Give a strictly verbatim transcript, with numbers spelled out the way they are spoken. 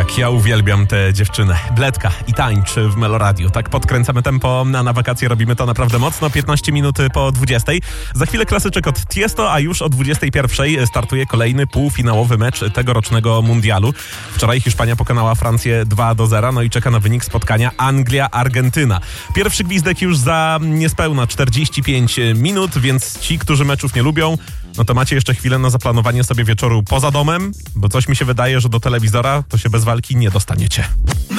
Jak ja uwielbiam tę dziewczynę. Bledka i tańcz w Meloradiu. Tak podkręcamy tempo, a na wakacje robimy to naprawdę mocno. piętnaście minut po dwudziestej. Za chwilę klasyczek od Tiesto, a już o dwudziestej pierwszej startuje kolejny półfinałowy mecz tegorocznego mundialu. Wczoraj Hiszpania pokonała Francję dwa do zera, no i czeka na wynik spotkania Anglia-Argentyna. Pierwszy gwizdek już za niespełna czterdzieści pięć minut, więc ci, którzy meczów nie lubią, no to macie jeszcze chwilę na zaplanowanie sobie wieczoru poza domem, bo coś mi się wydaje, że do telewizora to się bez walki nie dostaniecie.